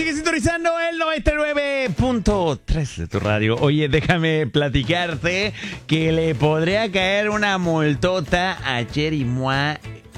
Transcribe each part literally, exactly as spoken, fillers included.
Sigue sintonizando el noventa y nueve punto tres de tu radio. Oye, déjame platicarte que le podría caer una multota a Jerry Mois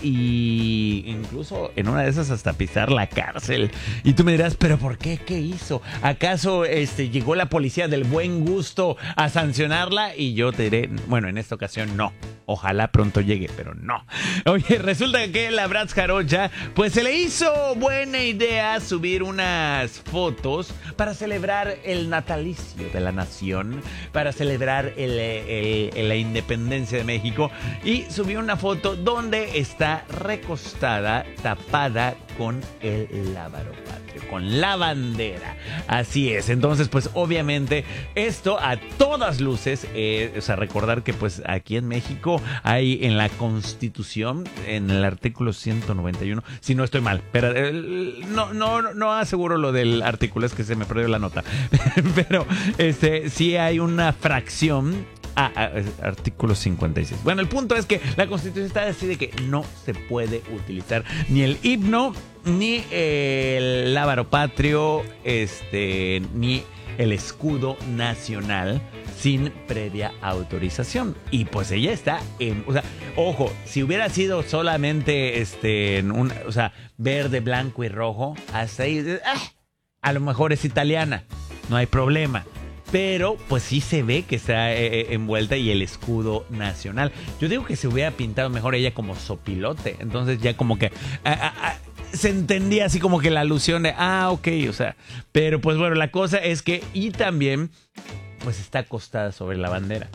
y incluso en una de esas hasta pisar la cárcel. Y tú me dirás, ¿pero por qué? ¿Qué hizo? ¿Acaso este, llegó la policía del buen gusto a sancionarla? Y yo te diré, bueno, en esta ocasión no. Ojalá pronto llegue, pero no. Oye, resulta que la Bratz Jarocha, pues se le hizo buena idea subir unas fotos para celebrar el natalicio de la nación, para celebrar el, el, el, la independencia de México. Y subió una foto donde está recostada, tapada con el lábaro patrio, con la bandera. Así es. Entonces, pues obviamente esto a todas luces, eh, o sea, recordar que pues aquí en México hay en la Constitución, en el artículo ciento noventa y uno, si no estoy mal, pero eh, no, no, no aseguro lo del artículo, es que se me perdió la nota, pero este sí hay una fracción. Ah, ah, artículo cincuenta y seis. Bueno, el punto es que la Constitución está así de que no se puede utilizar ni el himno, ni el lábaro patrio, este, ni el escudo nacional sin previa autorización. Y pues ella está en, o sea, ojo, si hubiera sido solamente este, en un, o sea, verde, blanco y rojo, hasta ahí, ah, a lo mejor es italiana, no hay problema. Pero pues sí se ve que está eh, envuelta y el escudo nacional. Yo digo que se hubiera pintado mejor ella como sopilote. Entonces ya como que ah, ah, se entendía así como que la alusión de, ah, ok, o sea. Pero pues bueno, la cosa es que, y también pues está acostada sobre la bandera.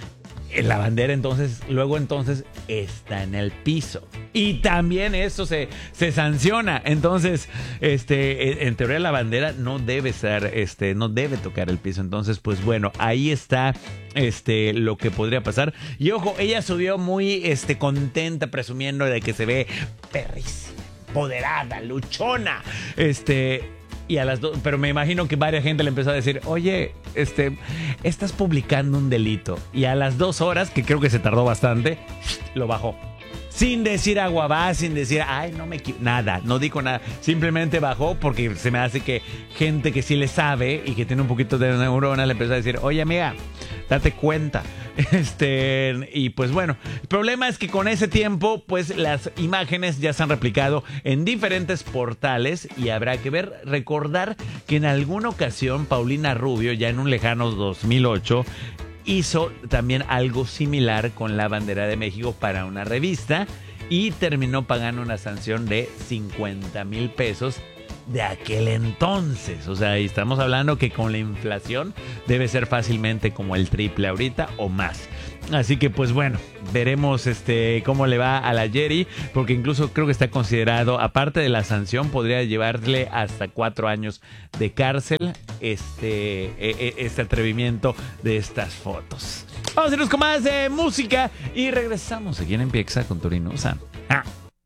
La bandera entonces, luego entonces está en el piso. Y también eso se, se sanciona. Entonces, este, en teoría la bandera no debe estar, este, no debe tocar el piso. Entonces, pues bueno, ahí está este, lo que podría pasar. Y ojo, ella subió muy este, contenta, presumiendo de que se ve perrísima, empoderada, luchona. Este. Y a las dos, pero me imagino que varias gente le empezó a decir, oye, este, estás publicando un delito. Y a las dos horas, que creo que se tardó bastante, lo bajó. Sin decir agua va, sin decir, ay, no me equivo-, nada, no dijo nada. Simplemente bajó porque se me hace que gente que sí le sabe y que tiene un poquito de neurona le empezó a decir, oye, amiga, date cuenta. Este, y pues bueno, el problema es que con ese tiempo, pues las imágenes ya se han replicado en diferentes portales y habrá que ver, recordar que en alguna ocasión Paulina Rubio, ya en un lejano dos mil ocho, hizo también algo similar con la bandera de México para una revista y terminó pagando una sanción de cincuenta mil pesos de aquel entonces. O sea, estamos hablando que con la inflación debe ser fácilmente como el triple ahorita o más. Así que pues bueno, veremos este cómo le va a la Jerry, porque incluso creo que está considerado, aparte de la sanción, podría llevarle hasta cuatro años de cárcel este, este atrevimiento de estas fotos. Vamos a irnos con más de música y regresamos aquí en Empieza con Torino San. Ah.